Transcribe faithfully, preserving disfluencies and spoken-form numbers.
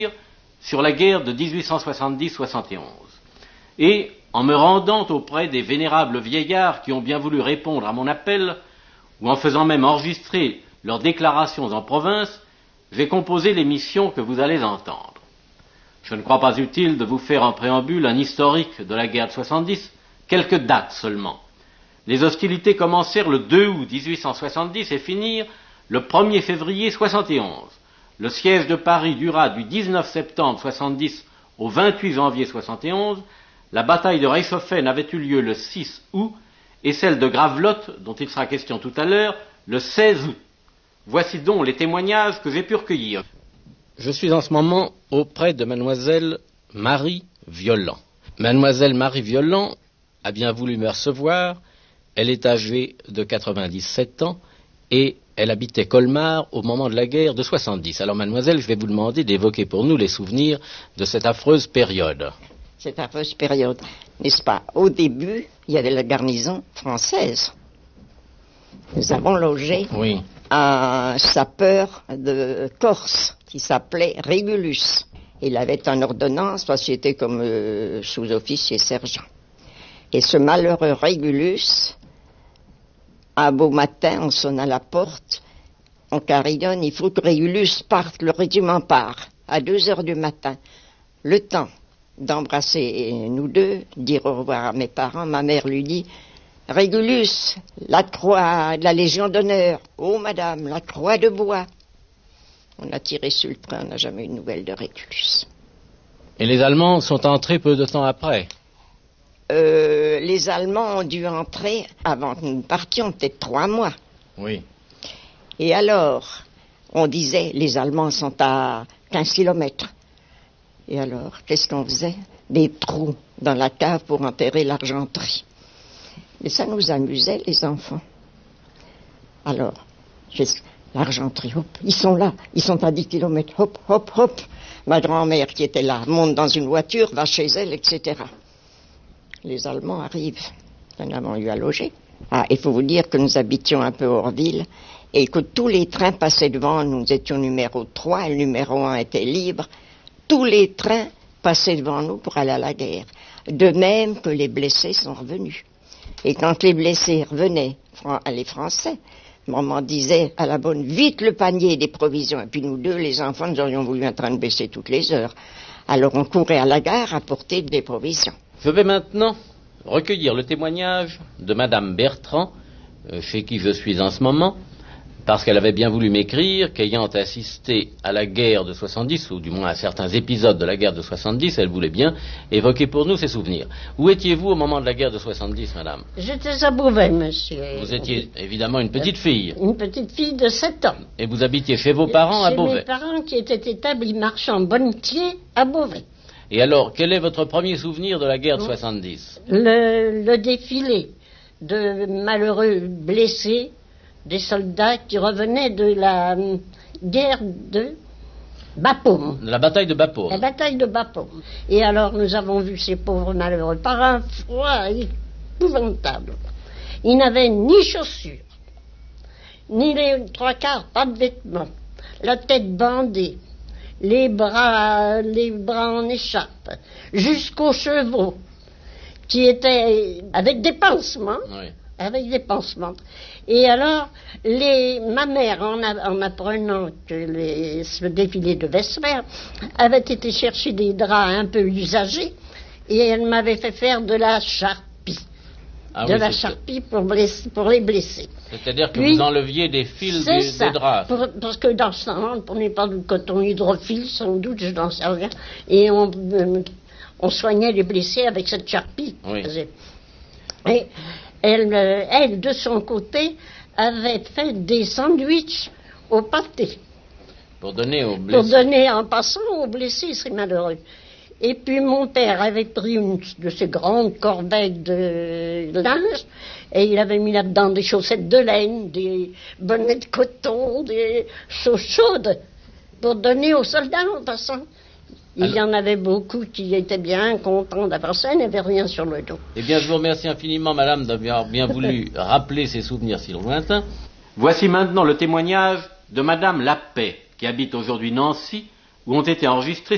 sur la guerre de dix-huit cent soixante-dix soixante et onze. Et, en me rendant auprès des vénérables vieillards qui ont bien voulu répondre à mon appel, ou en faisant même enregistrer leurs déclarations en province, j'ai composé l'émission que vous allez entendre. Je ne crois pas utile de vous faire en préambule un historique de la guerre de soixante-dix, quelques dates seulement. Les hostilités commencèrent le deux août dix-huit cent soixante-dix et finirent le premier février soixante et onze. Le siège de Paris dura du dix-neuf septembre soixante-dix au vingt-huit janvier soixante et onze. La bataille de Reichshoffen avait eu lieu le six août et celle de Gravelotte, dont il sera question tout à l'heure, le seize août. Voici donc les témoignages que j'ai pu recueillir. Je suis en ce moment auprès de mademoiselle Marie Violent. Mademoiselle Marie Violent a bien voulu me recevoir. Elle est âgée de quatre-vingt-dix-sept ans et elle habitait Colmar au moment de la guerre de soixante-dix. Alors mademoiselle, je vais vous demander d'évoquer pour nous les souvenirs de cette affreuse période. Cette affreuse période, n'est-ce pas? Au début, il y avait la garnison française. Nous avons logé oui. un sapeur de Corse qui s'appelait Régulus. Il avait une ordonnance parce qu'il était comme euh, sous-officier sergent. Et ce malheureux Régulus, un beau matin, on sonne à la porte, on carillonne, il faut que Régulus parte, le régiment part, à deux heures du matin. Le temps d'embrasser nous deux, dire au revoir à mes parents, ma mère lui dit « Régulus, la croix de la Légion d'honneur. Oh madame, la croix de bois. » On a tiré sur le train, on n'a jamais eu de nouvelles de Régulus. Et les Allemands sont entrés peu de temps après? Euh, les Allemands ont dû entrer avant que nous partions, peut-être trois mois. Oui. Et alors, on disait, les Allemands sont à quinze kilomètres. Et alors, qu'est-ce qu'on faisait? Des trous dans la cave pour enterrer l'argenterie. Et ça nous amusait, les enfants. Alors, l'argenterie, hop, ils sont là, ils sont à dix kilomètres, hop, hop, hop. Ma grand-mère qui était là monte dans une voiture, va chez elle, et cetera. Les Allemands arrivent. Nous en avons eu à loger. Ah, il faut vous dire que nous habitions un peu hors ville et que tous les trains passaient devant. Nous étions numéro trois, et le numéro un était libre. Tous les trains passaient devant nous pour aller à la guerre. De même que les blessés sont revenus. Et quand les blessés revenaient, les Français, maman disait à la bonne, vite le panier des provisions. Et puis nous deux, les enfants, nous aurions voulu un train de baisser toutes les heures. Alors on courait à la gare apporter des provisions. Je vais maintenant recueillir le témoignage de Madame Bertrand, chez qui je suis en ce moment, parce qu'elle avait bien voulu m'écrire qu'ayant assisté à la guerre de soixante-dix, ou du moins à certains épisodes de la guerre de soixante-dix, elle voulait bien évoquer pour nous ses souvenirs. Où étiez-vous au moment de la guerre de soixante-dix, madame? J'étais à Beauvais, monsieur. Vous étiez évidemment une petite fille. Une petite fille de sept ans. Et vous habitiez chez vos parents chez à Beauvais? Mes parents qui étaient établis marchands bonnetiers à Beauvais. Et alors, quel est votre premier souvenir de la guerre de soixante-dix? Le, le défilé de malheureux blessés, des soldats qui revenaient de la euh, guerre de Bapaume. De la bataille de Bapaume. La bataille de Bapaume. Et alors, nous avons vu ces pauvres malheureux par un froid épouvantable. Ils n'avaient ni chaussures, ni les trois quarts, pas de vêtements, la tête bandée, les bras, les bras en écharpe, jusqu'aux chevaux, qui étaient avec des pansements, oui. avec des pansements. Et alors, les, ma mère, en, a, en apprenant que les, ce défilé devait se faire, avait été chercher des draps un peu usagés, et elle m'avait fait faire de la charpie. Ah de oui, la charpie pour, blesser, pour les blessés. C'est-à-dire que Puis, vous enleviez des fils des, ça, des draps. Pour, parce que dans ce temps-là, on ne prenait pas du coton hydrophile, sans doute, je n'en sais rien. Et on, euh, on soignait les blessés avec cette charpie. Oui. Et elle, euh, elle, de son côté, avait fait des sandwichs au pâté. Pour donner aux blessés. Pour donner en passant aux blessés, c'est malheureux. Et puis mon père avait pris une de ces grandes corbeilles de linge et il avait mis là-dedans des chaussettes de laine, des bonnets de coton, des choses chaudes pour donner aux soldats en passant. Il Alors, y en avait beaucoup qui étaient bien contents d'avoir ça, ils n'avaient rien sur le dos. Eh bien, je vous remercie infiniment, madame, d'avoir bien voulu rappeler ces souvenirs si lointains. Voici maintenant le témoignage de madame Lapaix, qui habite aujourd'hui Nancy, où ont été enregistrés